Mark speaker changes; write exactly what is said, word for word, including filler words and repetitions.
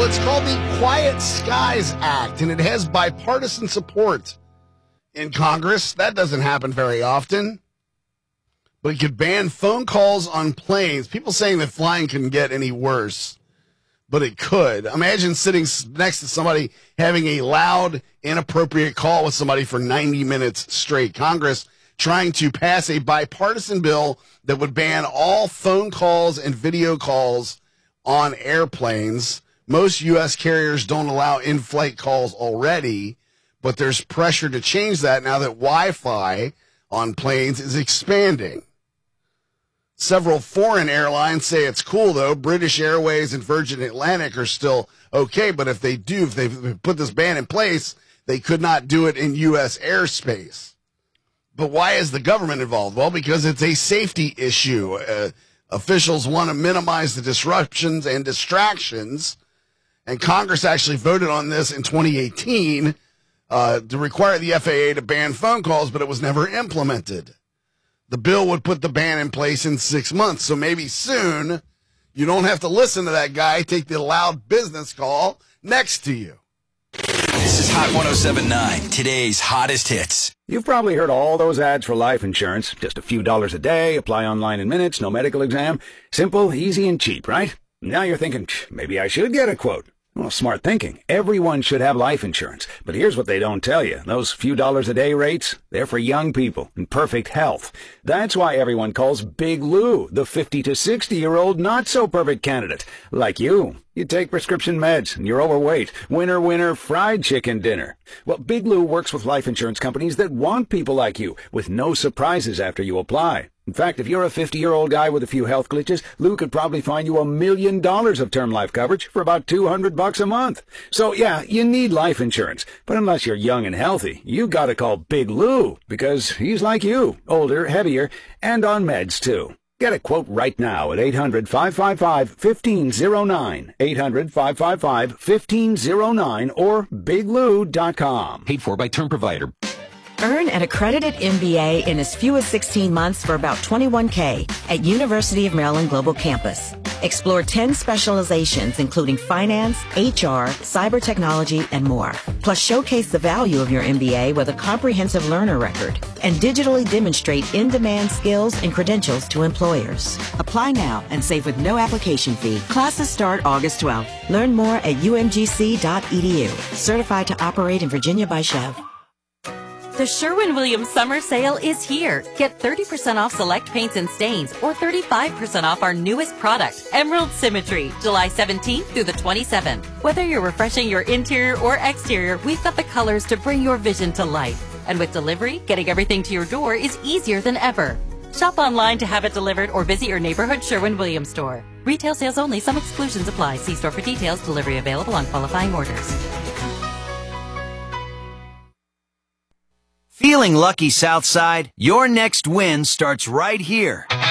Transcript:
Speaker 1: It's called the Quiet Skies Act, and it has bipartisan support in Congress. That doesn't happen very often. But it could ban phone calls on planes. People saying that flying couldn't get any worse, but it could. Imagine sitting next to somebody having a loud, inappropriate call with somebody for ninety minutes straight. Congress trying to pass a bipartisan bill that would ban all phone calls and video calls on airplanes. Most U S carriers don't allow in-flight calls already, but there's pressure to change that now that Wi-Fi on planes is expanding. Several foreign airlines say it's cool, though. British Airways and Virgin Atlantic are still okay, but if they do, if they put this ban in place, they could not do it in U S airspace. But why is the government involved? Well, because it's a safety issue. Uh, officials want to minimize the disruptions and distractions, and Congress actually voted on this in twenty eighteen uh, to require the F A A to ban phone calls, but it was never implemented. The bill would put the ban in place in six months, so maybe soon you don't have to listen to that guy take the loud business call next to you.
Speaker 2: This is Hot one oh seven point nine, today's hottest hits.
Speaker 3: You've probably heard all those ads for life insurance. Just a few dollars a day, apply online in minutes, no medical exam. Simple, easy, and cheap, right? Now you're thinking, maybe I should get a quote. Well, smart thinking. Everyone should have life insurance. But here's what they don't tell you. Those few dollars a day rates, they're for young people in perfect health. That's why everyone calls Big Lou the fifty to sixty-year-old not-so-perfect candidate. Like you. You take prescription meds, and you're overweight. Winner, winner, fried chicken dinner. Well, Big Lou works with life insurance companies that want people like you, with no surprises after you apply. In fact, if you're a fifty-year-old guy with a few health glitches, Lou could probably find you a million dollars of term life coverage for about two hundred bucks a month. So, yeah, you need life insurance. But unless you're young and healthy, you gotta call Big Lou, because he's like you, older, heavier, and on meds, too. Get a quote right now at eight hundred, five five five, one five zero nine, eight hundred, five five five, one five zero nine, or big lou dot com.
Speaker 2: Paid for by term provider.
Speaker 4: Earn an accredited M B A in as few as sixteen months for about twenty-one K at University of Maryland Global Campus. Explore ten specializations including finance, H R, cyber technology, and more. Plus showcase the value of your M B A with a comprehensive learner record and digitally demonstrate in-demand skills and credentials to employers. Apply now and save with no application fee. Classes start August twelfth. Learn more at u m g c dot e d u. Certified to operate in Virginia by Chev.
Speaker 5: The Sherwin-Williams Summer Sale is here. Get thirty percent off select paints and stains or thirty-five percent off our newest product, Emerald Symmetry, July seventeenth through the twenty-seventh. Whether you're refreshing your interior or exterior, we've got the colors to bring your vision to life. And with delivery, getting everything to your door is easier than ever. Shop online to have it delivered or visit your neighborhood Sherwin-Williams store. Retail sales only. Some exclusions apply. See store for details. Delivery available on qualifying orders.
Speaker 2: Feeling lucky, Southside? Your next win starts right here.